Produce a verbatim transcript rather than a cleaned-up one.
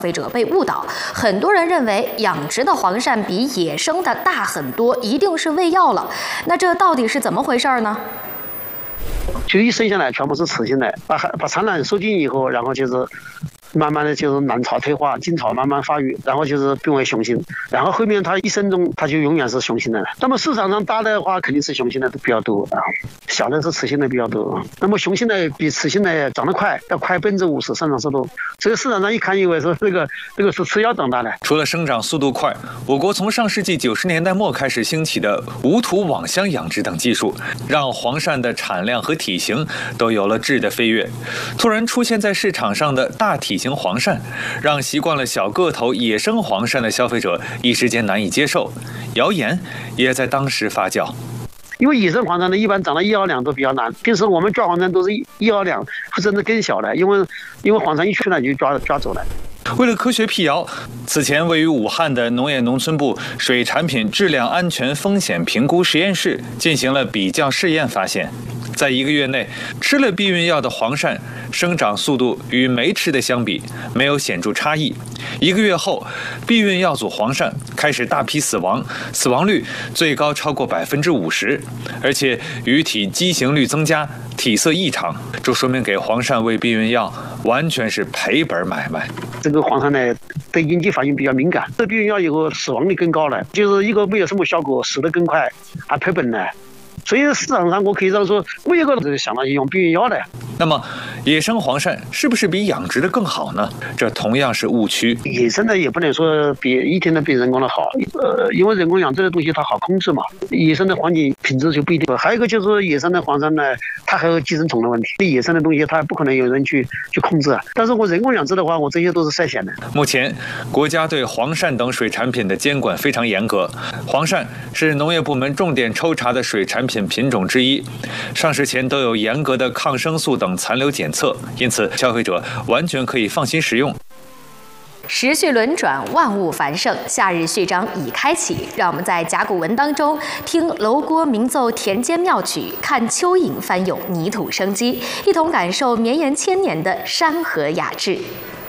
消费者被误导，很多人认为养殖的黄鳝比野生的大很多，一定是喂药了。那这到底是怎么回事呢？ 就一生下来全部是雌性的，把把产卵受精以后，然后就是慢慢的就是卵巢退化，精巢慢慢发育，然后就是变为雄性，然后后面它一生中它就永远是雄性的了。那么市场上大的话肯定是雄性的比较多啊，小的是雌性的比较多。那么雄性的比雌性的长得快，要快百分之五十生长速度。这个市场上一看以为说这个这个是吃药长大的。 除了生长速度快，我国从上世纪九十年代末开始兴起的无土网箱养殖等技术，让黄鳝的产量和体型都有了质的飞跃。突然出现在市场上的大体型黄鳝，让习惯了小个头野生黄鳝的消费者一时间难以接受，谣言也在当时发酵。 因为野生黄鳝呢，一般长到一二两都比较难。平时我们抓黄鳝都是一一二两，甚至更小的，因为因为黄鳝一去了就抓抓走了。 为了科学辟谣，此前位于武汉的农业农村部水产品质量安全风险评估实验室进行了比较试验，发现，在一个月内，吃了避孕药的黄鳝生长速度与没吃的相比没有显著差异。一个月后，避孕药组黄鳝开始大批死亡，死亡率最高超过百分之五十，而且鱼体畸形率增加，体色异常，这说明给黄鳝喂避孕药完全是赔本买卖。 这个黄鳝呢，对应激反应比较敏感，吃避孕药以后死亡率更高了，就是一个没有什么效果，死得更快，还赔本呢。所以市场上我可以这样说，每一个都想到用避孕药的。 那么，野生黄鳝是不是比养殖的更好呢？这同样是误区。 野生的也不能说比一天的比人工的好，呃，因为人工养殖的东西它好控制嘛，野生的环境品质就不一定。还有一个就是野生的黄鳝呢，它还有寄生虫的问题，野生的东西它不可能有人去去控制。但是我人工养殖的话，我这些都是筛选的。 目前，国家对黄鳝等水产品的监管非常严格，黄鳝是农业部门重点抽查的水产品品种之一，上市前都有严格的抗生素等残留检测，因此消费者完全可以放心食用。 时序轮转，万物繁盛，夏日序章已开启。让我们在甲骨文当中听楼郭鸣奏田间妙曲，看蚯蚓翻涌泥土生机，一同感受绵延千年的山河雅致。